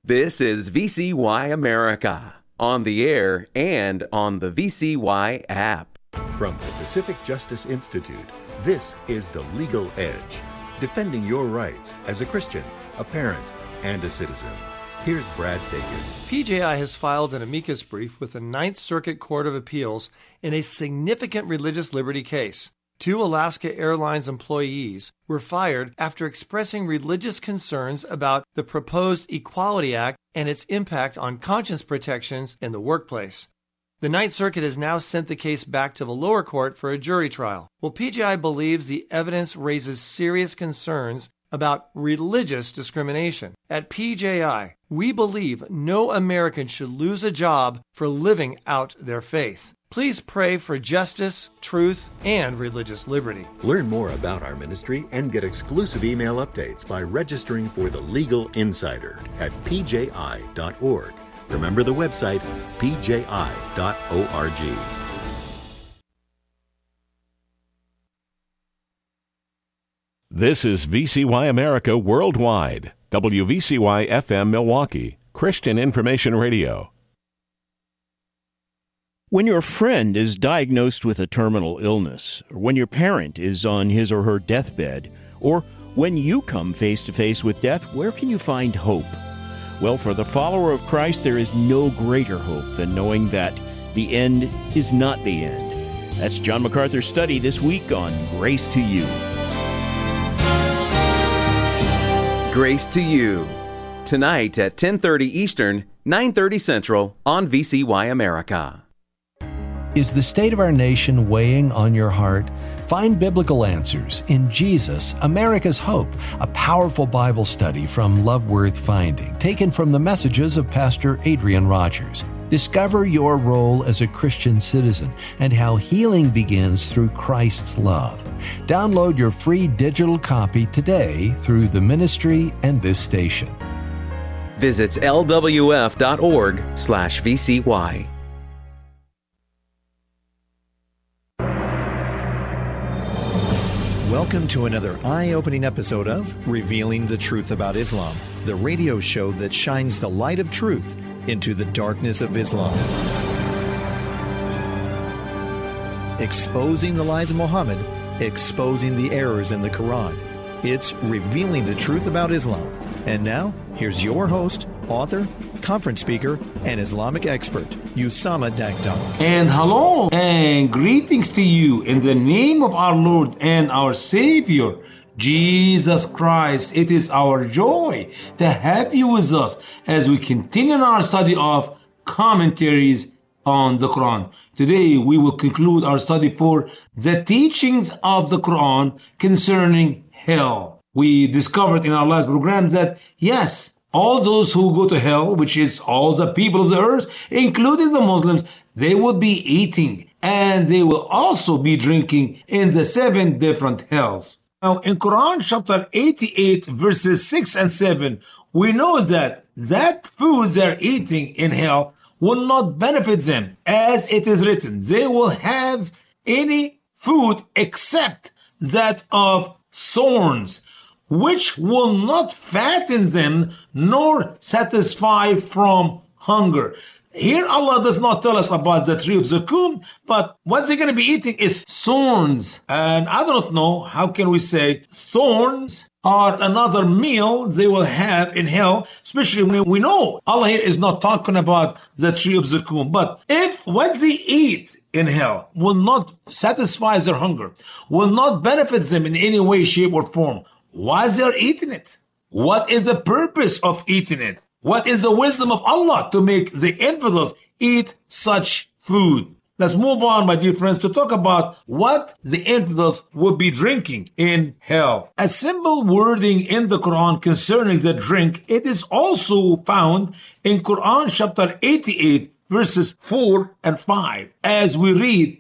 This is VCY America, on the air and on the VCY app. From the Pacific Justice Institute, this is The Legal Edge, defending your rights as a Christian, a parent, and a citizen. Here's Brad Dacus. PJI has filed an amicus brief with the Ninth Circuit Court of Appeals in a significant religious liberty case. 2 Alaska Airlines employees were fired after expressing religious concerns about the proposed Equality Act and its impact on conscience protections in the workplace. The Ninth Circuit has now sent the case back to the lower court for a jury trial. Well, PJI believes the evidence raises serious concerns about religious discrimination. At PJI, we believe no American should lose a job for living out their faith. Please pray for justice, truth, and religious liberty. Learn more about our ministry and get exclusive email updates by registering for the Legal Insider at pji.org. Remember the website, pji.org. This is VCY America Worldwide, WVCY FM Milwaukee, Christian Information Radio. When your friend is diagnosed with a terminal illness, or when your parent is on his or her deathbed, or when you come face to face with death, where can you find hope? Well, for the follower of Christ, there is no greater hope than knowing that the end is not the end. That's John MacArthur's study this week on Grace to You. Grace to You. Tonight at 10:30 Eastern, 9:30 Central on VCY America. Is the state of our nation weighing on your heart? Find biblical answers in Jesus, America's Hope, a powerful Bible study from Love Worth Finding, taken from the messages of Pastor Adrian Rogers. Discover your role as a Christian citizen and how healing begins through Christ's love. Download your free digital copy today through the ministry and this station. Visit lwf.org/VCY. Welcome to another eye-opening episode of Revealing the Truth About Islam, the radio show that shines the light of truth into the darkness of Islam. Exposing the lies of Muhammad, exposing the errors in the Quran. It's Revealing the Truth About Islam. And now, here's your host, author, conference speaker, and Islamic expert, Usama Dagdag. And hello and greetings to you in the name of our Lord and our Savior, Jesus Christ. It is our joy to have you with us as we continue our study of commentaries on the Quran. Today we will conclude our study for the teachings of the Quran concerning hell. We discovered in our last program that yes, all those who go to hell, which is all the people of the earth, including the Muslims, they will be eating and they will also be drinking in the 7 different hells. Now, in Quran chapter 88, verses 6 and 7, we know that food they're eating in hell will not benefit them. As it is written, they will have any food except that of thorns, which will not fatten them nor satisfy from hunger. Here Allah does not tell us about the tree of Zakum, but what they're going to be eating is thorns. And I don't know, how can we say thorns are another meal they will have in hell, especially when we know Allah here is not talking about the tree of Zakum. But if what they eat in hell will not satisfy their hunger, will not benefit them in any way, shape, or form, why they're eating it? What is the purpose of eating it? What is the wisdom of Allah to make the infidels eat such food? Let's move on, my dear friends, to talk about what the infidels would be drinking in hell. A simple wording in the Quran concerning the drink, it is also found in Quran chapter 88, verses 4 and 5. As we read,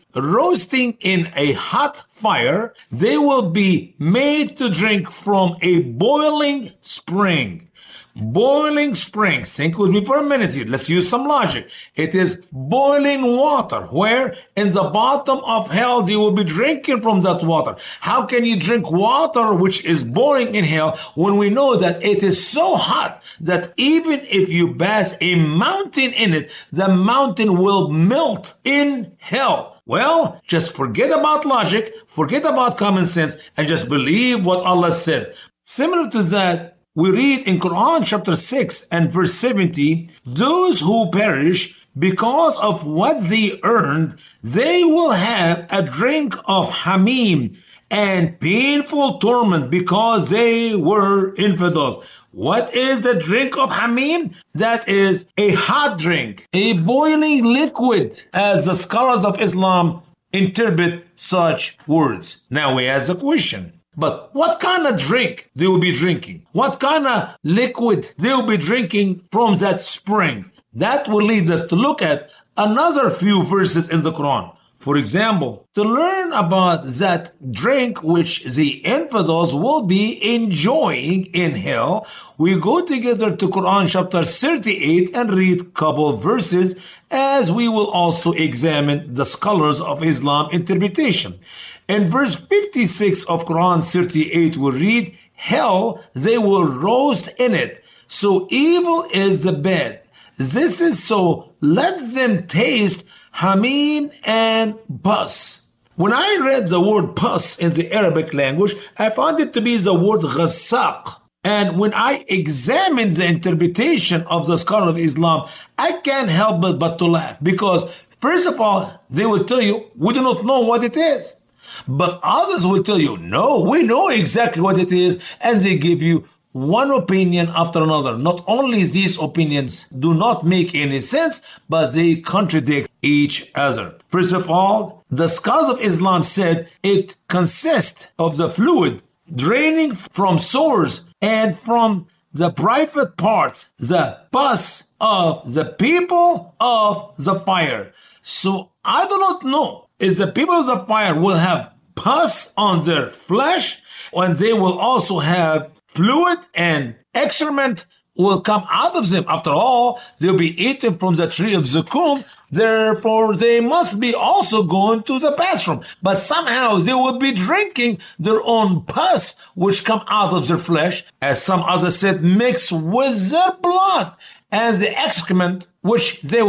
roasting in a hot fire, they will be made to drink from a boiling spring. Boiling spring. Think with me for a minute here. Let's use some logic. It is boiling water, where in the bottom of hell they will be drinking from that water. How can you drink water which is boiling in hell when we know that it is so hot that even if you pass a mountain in it, the mountain will melt in hell? Well, just forget about logic, forget about common sense, and just believe what Allah said. Similar to that, we read in Quran chapter 6 and verse 70, those who perish because of what they earned, they will have a drink of hamim and painful torment because they were infidels. What is the drink of hamim? That is a hot drink, a boiling liquid, as the scholars of Islam interpret such words. Now we ask a question. But what kind of drink they will be drinking? What kind of liquid they will be drinking from that spring? That will lead us to look at another few verses in the Quran. For example, to learn about that drink which the infidels will be enjoying in hell, we go together to Quran chapter 38 and read a couple of verses, as we will also examine the scholars of Islam interpretation. In verse 56 of Quran 38, we read, hell, they will roast in it. So evil is the bed. This is so, let them taste hamim and pus. When I read the word pus in the Arabic language, I found it to be the word ghasaq. And when I examined the interpretation of the scholar of Islam, I can't help but to laugh. Because, first of all, they will tell you, we do not know what it is. But others will tell you, no, we know exactly what it is. And they give you one opinion after another. Not only these opinions do not make any sense, but they contradict each other. First of all, the scholars of Islam said it consists of the fluid draining from sores and from the private parts, the pus of the people of the fire. So I do not know if the people of the fire will have pus on their flesh, and they will also have fluid and excrement will come out of them. After all, they'll be eaten from the tree of Zakum. Therefore, they must be also going to the bathroom. But somehow they will be drinking their own pus, which come out of their flesh, as some others said, mixed with their blood, and the excrement, which they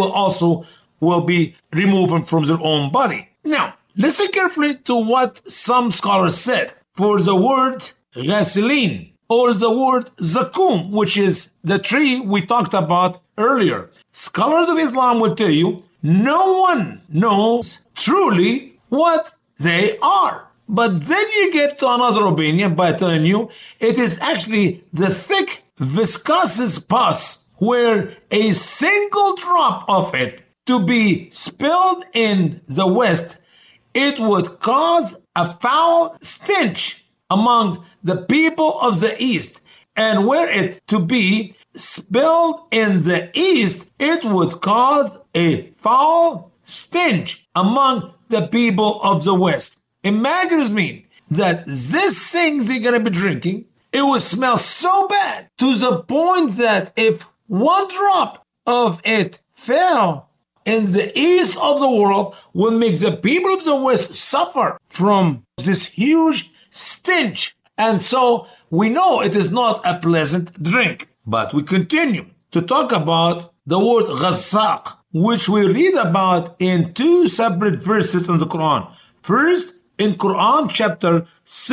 will be removing from their own body. Now, listen carefully to what some scholars said. For the word ghasilin, or the word zakum, which is the tree we talked about earlier, scholars of Islam will tell you, no one knows truly what they are. But then you get to another opinion by telling you it is actually the thick, viscous pus, where a single drop of it to be spilled in the West, it would cause a foul stench among the people of the East. And were it to be spilled in the East, it would cause a foul stench among the people of the West. Imagine with me that this thing they're going to be drinking, it would smell so bad to the point that if one drop of it fell in the east of the world, will make the people of the West suffer from this huge stench. And so we know it is not a pleasant drink. But we continue to talk about the word ghasaq, which we read about in two separate verses in the Quran. First, in Quran chapter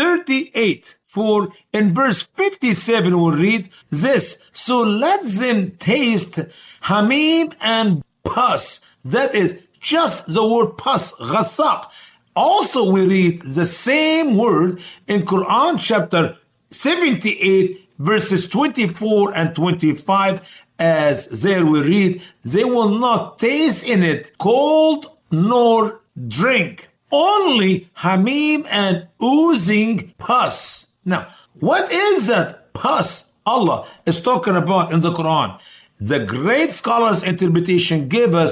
38, for in verse 57 we read this, so let them taste hamim and pus. That is just the word pus, ghasaq. Also we read the same word in Quran chapter 78 verses 24 and 25, as there we read, they will not taste in it cold nor drink, only hamim and oozing pus. Now, what is that pus Allah is talking about in the Quran? The great scholars' interpretation give us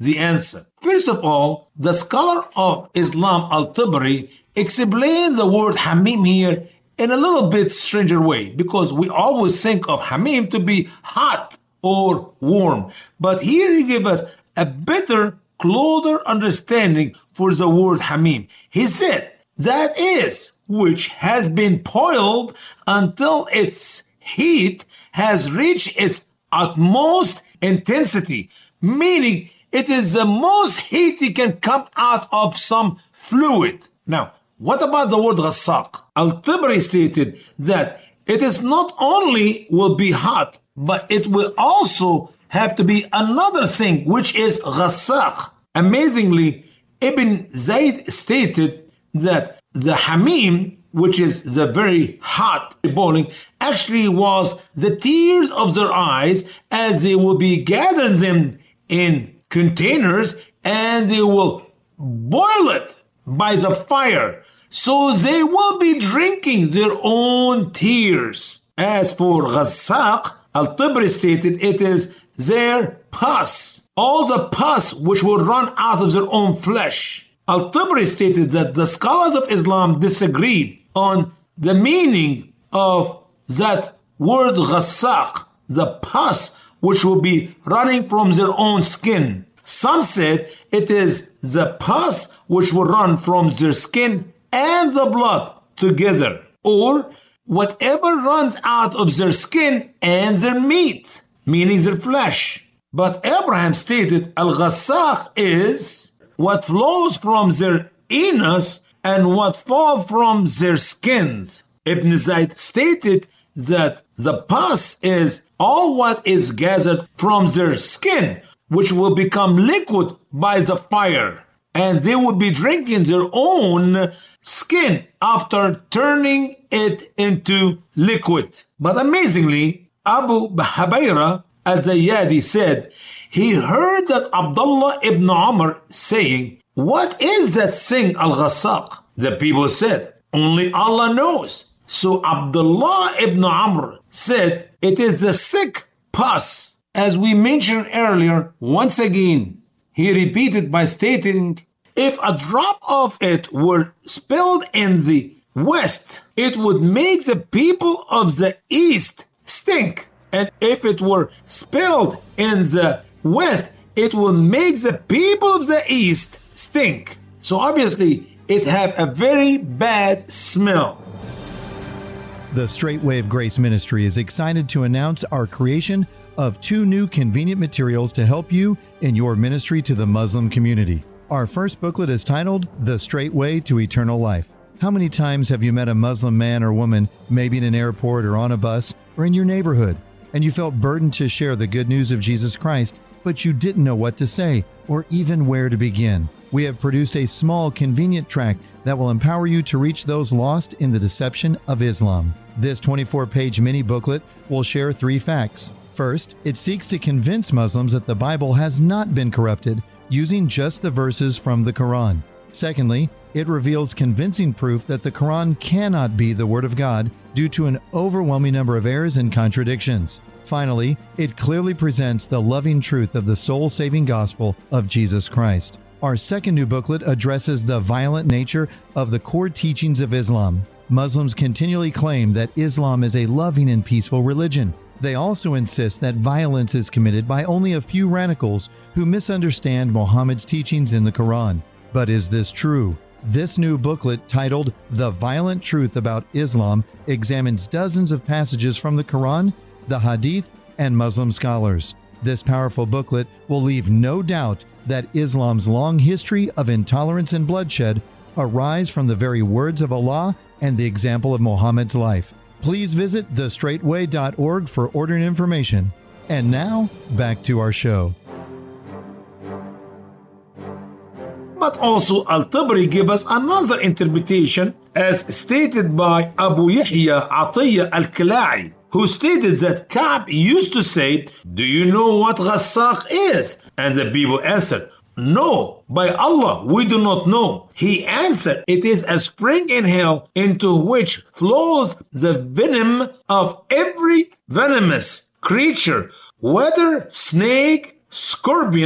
the answer. First of all, the scholar of Islam Al-Tabari explained the word hamim here in a little bit stranger way, because we always think of hamim to be hot or warm. But here he gave us a better, closer understanding for the word hamim. He said, that is, which has been boiled until its heat has reached its utmost intensity, meaning it is the most heat that can come out of some fluid. Now, what about the word ghassaq? Al-Tabari stated that it is not only will be hot, but it will also have to be another thing, which is ghassaq. Amazingly, Ibn Zayd stated that the hamim, which is the very hot boiling, actually was the tears of their eyes as they will be gathering them in containers and they will boil it by the fire. So they will be drinking their own tears. As for ghassaq, Al-Tabari stated it is their pus, all the pus which will run out of their own flesh. Al-Tabari stated that the scholars of Islam disagreed on the meaning of that word ghassaq, the pus which will be running from their own skin. Some said it is the pus which will run from their skin and the blood together, or whatever runs out of their skin and their meat, meaning their flesh. But Abraham stated al-ghassaq is what flows from their anus and what falls from their skins. Ibn Zayd stated that the pus is all what is gathered from their skin, which will become liquid by the fire, and they will be drinking their own skin after turning it into liquid. But amazingly, Abu Hubayra al-Zayyadi said he heard that Abdullah ibn Umar saying, "What is that thing al-ghassaq?" The people said, "Only Allah knows." So Abdullah ibn Umar said, "It is the thick pus." As we mentioned earlier, once again, he repeated by stating, if a drop of it were spilled in the west, it would make the people of the east stink. And if it were spilled in the west, it will make the people of the east stink. So obviously, it have a very bad smell. The Straight Way of Grace Ministry is excited to announce our creation of 2 new convenient materials to help you in your ministry to the Muslim community. Our first booklet is titled, The Straight Way to Eternal Life. How many times have you met a Muslim man or woman, maybe in an airport or on a bus or in your neighborhood, and you felt burdened to share the good news of Jesus Christ, but you didn't know what to say or even where to begin? We have produced a small, convenient tract that will empower you to reach those lost in the deception of Islam. This 24-page mini booklet will share 3 facts. First, it seeks to convince Muslims that the Bible has not been corrupted using just the verses from the Quran. Secondly, it reveals convincing proof that the Quran cannot be the Word of God due to an overwhelming number of errors and contradictions. Finally, it clearly presents the loving truth of the soul-saving gospel of Jesus Christ. Our second new booklet addresses the violent nature of the core teachings of Islam. Muslims continually claim that Islam is a loving and peaceful religion. They also insist that violence is committed by only a few radicals who misunderstand Muhammad's teachings in the Quran. But is this true? This new booklet, titled The Violent Truth About Islam, examines dozens of passages from the Quran, the Hadith, and Muslim scholars. This powerful booklet will leave no doubt that Islam's long history of intolerance and bloodshed arise from the very words of Allah and the example of Muhammad's life. Please visit thestraightway.org for ordering information. And now, back to our show. But also Al-Tabari gave us another interpretation as stated by Abu Yahya Atiyya Al-Kala'i, who stated that Ka'b used to say, "Do you know what ghassaq is?" And the people answered, "No, by Allah, we do not know." He answered, "It is a spring in hell into which flows the venom of every venomous creature, whether snake, scorpion,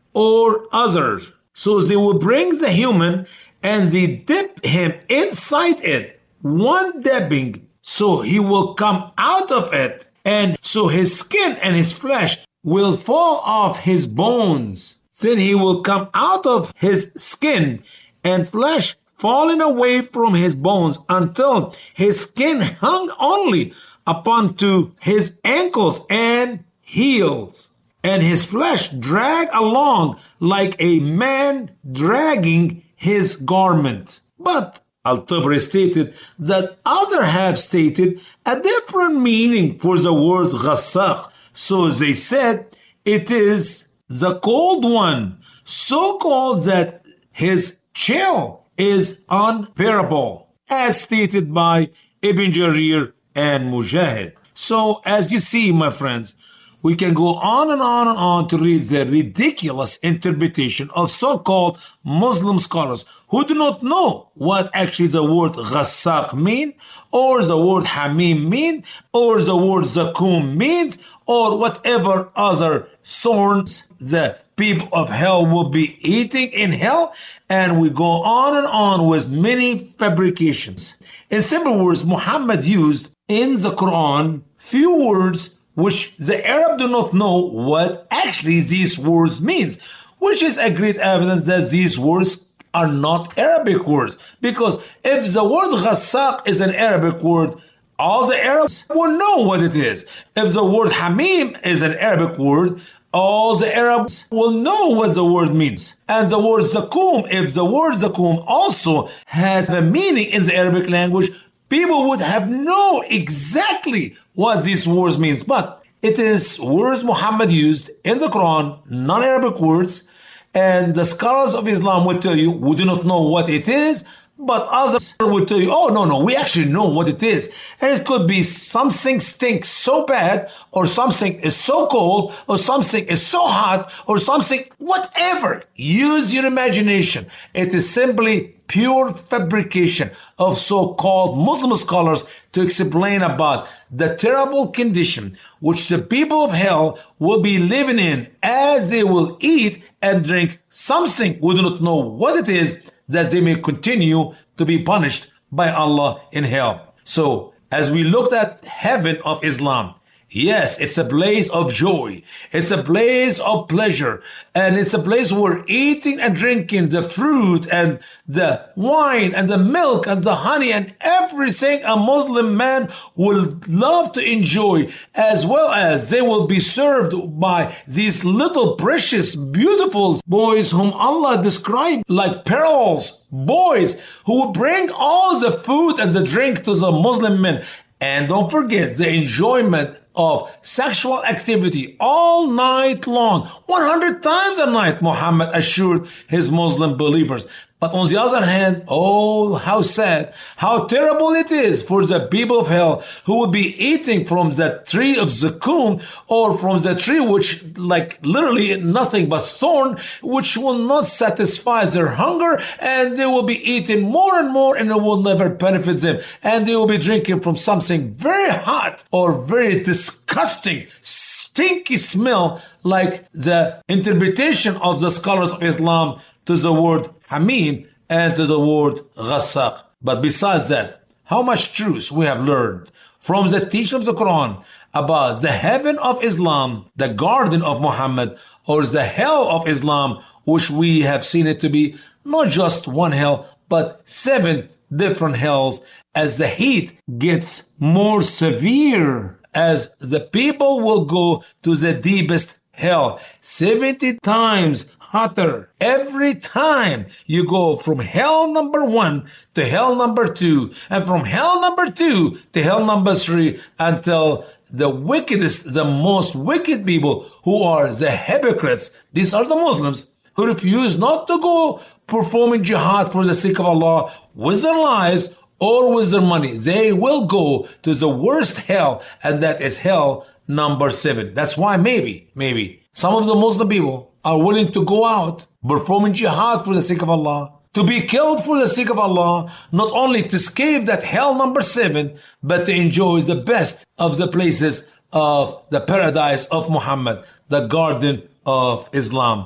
or others. So they will bring the human and they dip him inside it, one dipping, so he will come out of it, and so his skin and his flesh will fall off his bones. Then he will come out of his skin and flesh falling away from his bones until his skin hung only upon to his ankles and heels, and his flesh drag along like a man dragging his garment. But Al-Tabari stated that others have stated a different meaning for the word ghassaq. So they said it is the cold one, so cold that his chill is unbearable, as stated by Ibn Jarir and Mujahid. So as you see, my friends, we can go on and on and on to read the ridiculous interpretation of so-called Muslim scholars who do not know what actually the word ghassaq mean, or the word hamim mean, or the word zakum means, or whatever other thorns the people of hell will be eating in hell. And we go on and on with many fabrications. In simple words, Muhammad used in the Quran few words which the Arab do not know what actually these words means, which is a great evidence that these words are not Arabic words. Because if the word ghassaq is an Arabic word, all the Arabs will know what it is. If the word hamim is an Arabic word, all the Arabs will know what the word means. And the word zakum, if the word zakum also has a meaning in the Arabic language, people would have known exactly what these words means. But it is words Muhammad used in the Quran, non-Arabic words, and the scholars of Islam will tell you, we do not know what it is, but others will tell you, oh, no, we actually know what it is. And it could be something stinks so bad, or something is so cold, or something is so hot, or something, whatever. Use your imagination. It is simply pure fabrication of so-called Muslim scholars to explain about the terrible condition which the people of hell will be living in as they will eat and drink something we do not know what it is, that they may continue to be punished by Allah in hell. So, as we looked at heaven of Islam, yes, it's a place of joy. It's a place of pleasure. And it's a place where eating and drinking the fruit and the wine and the milk and the honey and everything a Muslim man will love to enjoy, as well as they will be served by these little precious, beautiful boys whom Allah described like pearls, boys who will bring all the food and the drink to the Muslim men. And don't forget the enjoyment of sexual activity all night long, 100 times a night, Muhammad assured his Muslim believers. But on the other hand, oh, how sad, how terrible it is for the people of hell who will be eating from the tree of zakum, or from the tree which, like literally nothing but thorn, which will not satisfy their hunger, and they will be eating more and more, and it will never benefit them. And they will be drinking from something very hot or very disgusting, stinky smell, like the interpretation of the scholars of Islam to the word hamim and to the word ghassaq. But besides that, how much truth we have learned from the teaching of the Quran about the heaven of Islam, the garden of Muhammad, or the hell of Islam, which we have seen it to be not just one hell, but 7 different hells, as the heat gets more severe, as the people will go to the deepest hell, 70 times hotter. Every time you go from hell number 1 to hell number 2, and from hell number 2 to hell number 3, until the wickedest, the most wicked people, who are the hypocrites, these are the Muslims who refuse not to go performing jihad for the sake of Allah with their lives or with their money. They will go to the worst hell, and that is hell number 7. That's why maybe some of the Muslim people are willing to go out performing jihad for the sake of Allah, to be killed for the sake of Allah, not only to escape that hell number 7, but to enjoy the best of the places of the paradise of Muhammad, the garden of Islam.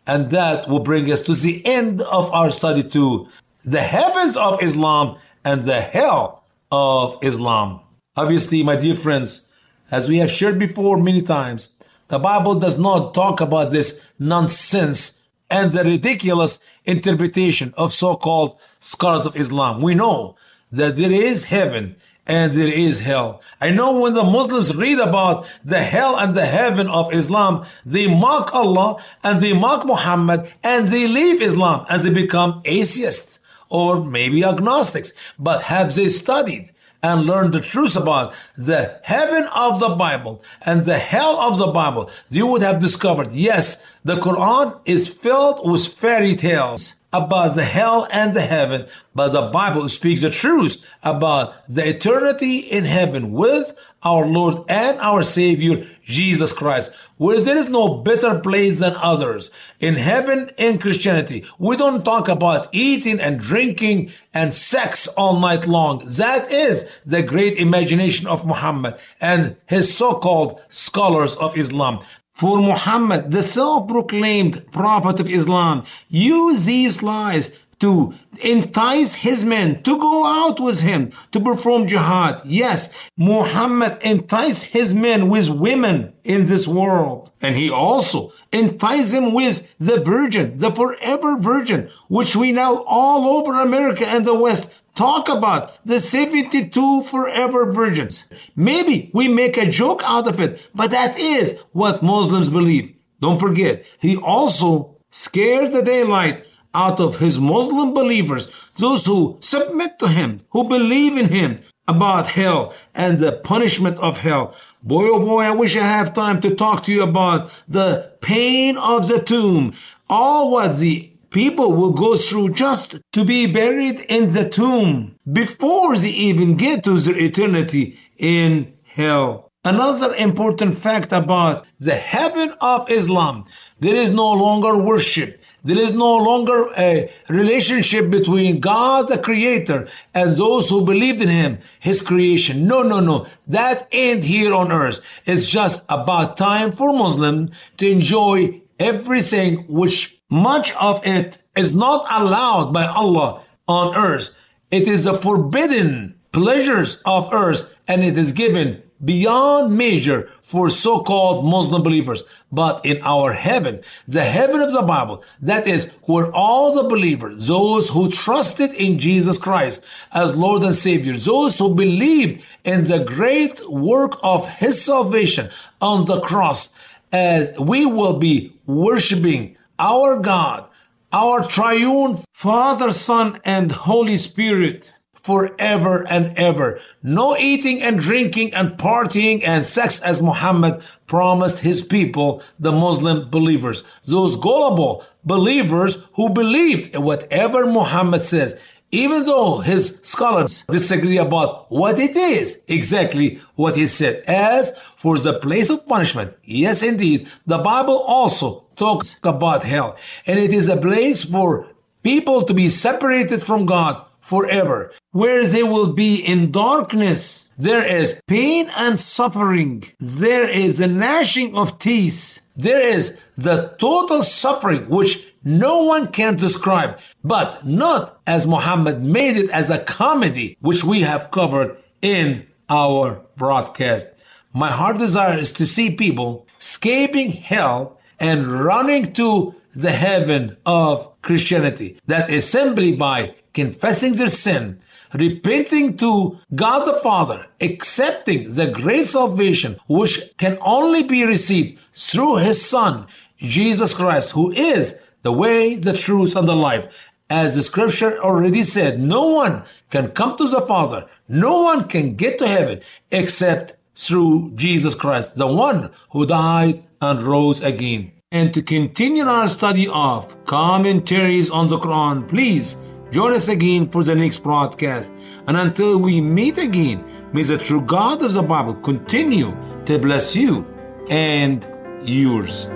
And that will bring us to the end of our study to the heavens of Islam and the hell of Islam. Obviously, my dear friends, as we have shared before many times, the Bible does not talk about this nonsense and the ridiculous interpretation of so-called scholars of Islam. We know that there is heaven and there is hell. I know when the Muslims read about the hell and the heaven of Islam, they mock Allah and they mock Muhammad and they leave Islam and they become atheists or maybe agnostics. But have they studied and learned the truth about the heaven of the Bible and the hell of the Bible? You would have discovered, yes, the Quran is filled with fairy tales about the hell and the heaven, but the Bible speaks the truth about the eternity in heaven with our Lord and our Savior, Jesus Christ, where there is no better place than others. In heaven, in Christianity, we don't talk about eating and drinking and sex all night long. That is the great imagination of Muhammad and his so-called scholars of Islam. For Muhammad, the self-proclaimed prophet of Islam, used these lies to entice his men to go out with him to perform jihad. Yes, Muhammad enticed his men with women in this world. And he also enticed them with the virgin, the forever virgin, which we now all over America and the West talk about, the 72 forever virgins. Maybe we make a joke out of it, but that is what Muslims believe. Don't forget, he also scared the daylight out of his Muslim believers, those who submit to him, who believe in him, about hell and the punishment of hell. Boy, oh boy, I wish I have time to talk to you about the pain of the tomb, all what the people will go through just to be buried in the tomb before they even get to their eternity in hell. Another important fact about the heaven of Islam, there is no longer worship. There is no longer a relationship between God, the Creator, and those who believed in Him, His creation. No. That ain't here on earth. It's just about time for Muslims to enjoy everything which much of it is not allowed by Allah on earth. It is the forbidden pleasures of earth, and it is given beyond measure for so-called Muslim believers. But in our heaven, the heaven of the Bible, that is where all the believers, those who trusted in Jesus Christ as Lord and Savior, those who believed in the great work of His salvation on the cross, as we will be worshiping our God, our triune Father, Son, and Holy Spirit forever and ever. No eating and drinking and partying and sex as Muhammad promised his people, the Muslim believers. Those gullible believers who believed in whatever Muhammad says, even though his scholars disagree about what it is exactly what he said. As for the place of punishment, yes indeed, the Bible also talks about hell. And it is a place for people to be separated from God forever, where they will be in darkness. There is pain and suffering. There is the gnashing of teeth. There is the total suffering which no one can describe, but not as Muhammad made it as a comedy, which we have covered in our broadcast. My heart desire is to see people escaping hell and running to the heaven of Christianity. That is simply by confessing their sin, repenting to God the Father, accepting the great salvation which can only be received through His Son, Jesus Christ, who is the way, the truth, and the life. As the scripture already said, no one can come to the Father, no one can get to heaven except through Jesus Christ, the one who died and rose again. And to continue our study of commentaries on the Quran, please join us again for the next broadcast. And until we meet again, may the true God of the Bible continue to bless you and yours.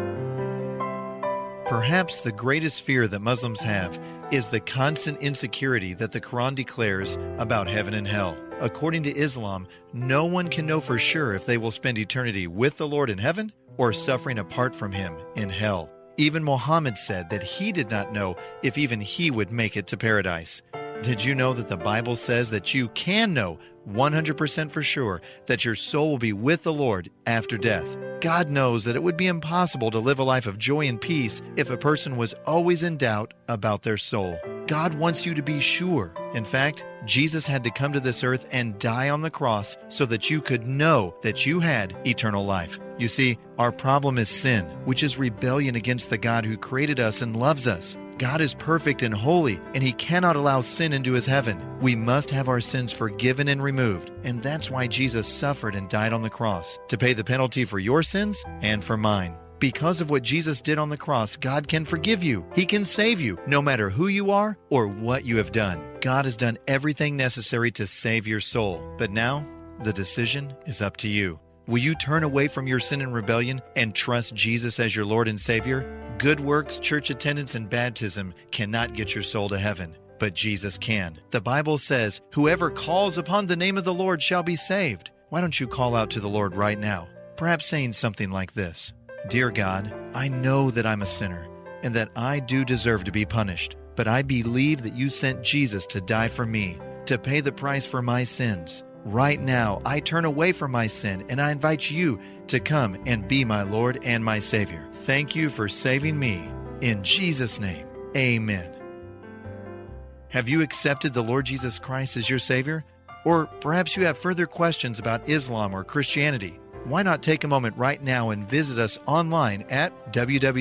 Perhaps the greatest fear that Muslims have is the constant insecurity that the Quran declares about heaven and hell. According to Islam, no one can know for sure if they will spend eternity with the Lord in heaven or suffering apart from Him in hell. Even Muhammad said that he did not know if even he would make it to paradise. Did you know that the Bible says that you can know 100% for sure that your soul will be with the Lord after death? God knows that it would be impossible to live a life of joy and peace if a person was always in doubt about their soul. God wants you to be sure. In fact, Jesus had to come to this earth and die on the cross so that you could know that you had eternal life. You see, our problem is sin, which is rebellion against the God who created us and loves us. God is perfect and holy, and He cannot allow sin into His heaven. We must have our sins forgiven and removed, and that's why Jesus suffered and died on the cross, to pay the penalty for your sins and for mine. Because of what Jesus did on the cross, God can forgive you. He can save you, no matter who you are or what you have done. God has done everything necessary to save your soul. But now, the decision is up to you. Will you turn away from your sin and rebellion and trust Jesus as your Lord and Savior? Good works, church attendance, and baptism cannot get your soul to heaven, but Jesus can. The Bible says, "Whoever calls upon the name of the Lord shall be saved." Why don't you call out to the Lord right now? Perhaps saying something like this: Dear God, I know that I'm a sinner and that I do deserve to be punished, but I believe that you sent Jesus to die for me, to pay the price for my sins. Right now, I turn away from my sin and I invite you to come and be my Lord and my Savior. Thank you for saving me. In Jesus' name, amen. Have you accepted the Lord Jesus Christ as your Savior? Or perhaps you have further questions about Islam or Christianity. Why not take a moment right now and visit us online at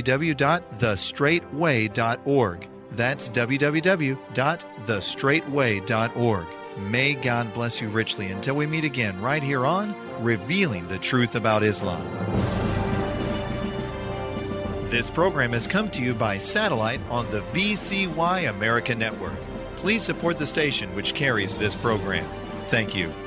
www.thestraightway.org. That's www.thestraightway.org. May God bless you richly until we meet again right here on Revealing the Truth About Islam. This program has come to you by satellite on the VCY America Network. Please support the station which carries this program. Thank you.